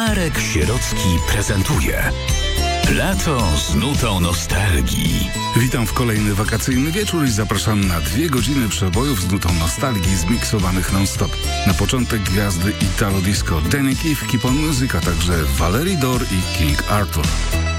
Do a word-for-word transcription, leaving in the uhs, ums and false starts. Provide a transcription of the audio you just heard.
Marek Sierocki prezentuje Lato z nutą nostalgii. Witam w kolejny wakacyjny wieczór i zapraszam na dwie godziny przebojów z nutą nostalgii zmiksowanych non-stop. Na początek gwiazdy Italo Disco, Danny Keith, Keep on Music, a także Valerie Dore i King Arthur.